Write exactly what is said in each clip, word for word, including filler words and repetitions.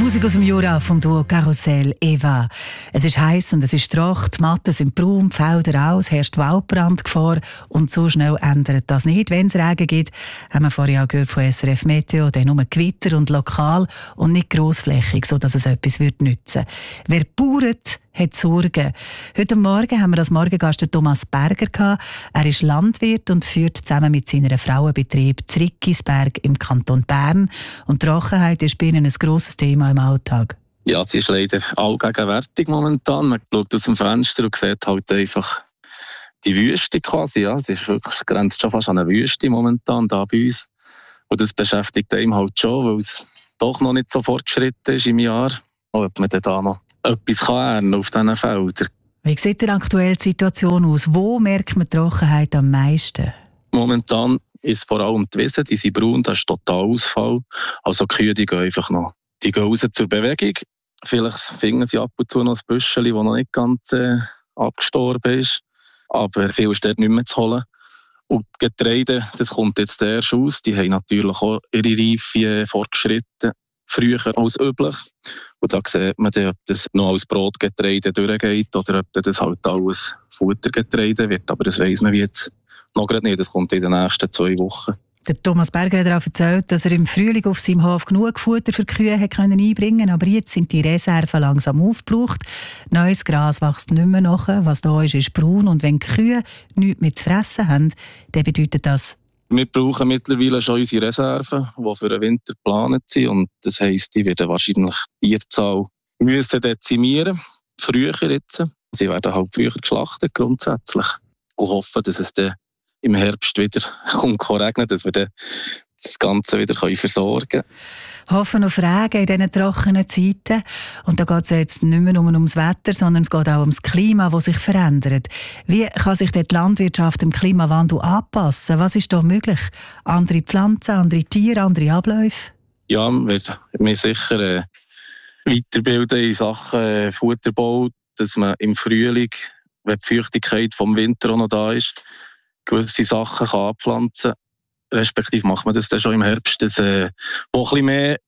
Musik aus dem Jura vom Duo Karussell Eva. Es ist heiß und es ist trocken, die Matten sind braun, die Felder auch, es herrscht Waldbrandgefahr und so schnell ändert das nicht. Wenn es Regen gibt, haben wir vorhin auch gehört von S R F Meteo, dann nur Gewitter und lokal und nicht grossflächig, sodass es etwas wird nützen. Wer bauert, hat Sorgen. Heute Morgen haben wir als Morgengast Thomas Berger gehabt. Er ist Landwirt und führt zusammen mit seiner Frau einen Betrieb in Rickisberg im Kanton Bern. Und die Trockenheit ist bei ihnen ein grosses Thema im Alltag. Ja, sie ist leider allgegenwärtig momentan. Man schaut aus dem Fenster und sieht halt einfach die Wüste quasi. Ja, es ist wirklich, es grenzt schon fast an eine Wüste momentan da bei uns. Und das beschäftigt einen halt schon, weil es doch noch nicht so fortgeschritten ist im Jahr. Ob man da noch etwas kann auf diesen Feldern. Wie sieht die aktuelle Situation aus? Wo merkt man die Trockenheit am meisten? Momentan ist vor allem die Wiesen, die sind braun, das ist total Ausfall. Also die Kühe, die gehen einfach noch die gehen raus zur Bewegung. Vielleicht finden sie ab und zu noch ein Büschel, das noch nicht ganz äh, abgestorben ist. Aber viel ist dort nicht mehr zu holen. Und die Getreide, das kommt jetzt erst aus, die haben natürlich auch ihre Reife fortgeschritten. Früher als üblich. Und da sieht man dann, ob das noch als Brotgetreide durchgeht oder ob das halt alles Futtergetreide wird. Aber das weiss man jetzt noch gerade nicht. Das kommt in den nächsten zwei Wochen. Der Thomas Berger hat auch erzählt, dass er im Frühling auf seinem Hof genug Futter für die Kühe hat können einbringen konnte. Aber jetzt sind die Reserven langsam aufgebraucht. Neues Gras wächst nicht mehr nach. Was da ist, ist braun. Und wenn die Kühe nichts mehr zu fressen haben, dann bedeutet das, wir brauchen mittlerweile schon unsere Reserven, die für den Winter geplant sind. Und das heisst, die werden wahrscheinlich die Tierzahl müssen dezimieren. Früher jetzt. Sie werden halt früher geschlachtet grundsätzlich. Und hoffen, dass es dann im Herbst wieder kommt regnen, dass wir dann das Ganze wieder versorgen können. Hoffen auf Regen in diesen trockenen Zeiten. Und da geht es jetzt nicht mehr nur ums Wetter, sondern es geht auch ums Klima, das sich verändert. Wie kann sich die Landwirtschaft dem Klimawandel anpassen? Was ist da möglich? Andere Pflanzen, andere Tiere, andere Abläufe? Ja, wir wir sicher äh, weiterbilden in Sachen äh, Futterbau, dass man im Frühling, wenn die Feuchtigkeit vom Winter auch noch da ist, gewisse Sachen kann abpflanzen kann. Respektive macht man das dann schon im Herbst, dass äh, wo ein bisschen mehr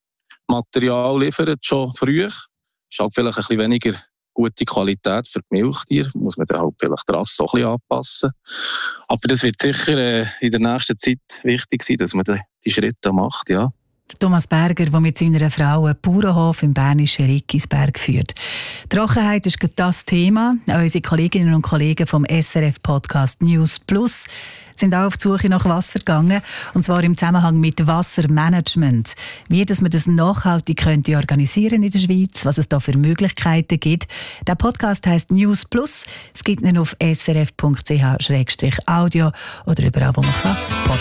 Material liefert, schon früh. Ist halt vielleicht ein bisschen weniger gute Qualität für die Milchtiere. Muss man dann halt vielleicht die Rasse auch ein bisschen anpassen. Aber das wird sicher äh, in der nächsten Zeit wichtig sein, dass man die, die Schritte macht, ja. Thomas Berger, der mit seiner Frau einen Bauernhof im bernischen Rickisberg führt. Trockenheit ist das Thema. Unsere Kolleginnen und Kollegen vom S R F-Podcast News Plus sind auch auf die Suche nach Wasser gegangen, und zwar im Zusammenhang mit Wassermanagement. Wie dass man das nachhaltig könnte organisieren in der Schweiz, was es da für Möglichkeiten gibt. Der Podcast heisst News Plus. Es gibt ihn auf s r f punkt c h slash audio oder überall, wo man kann.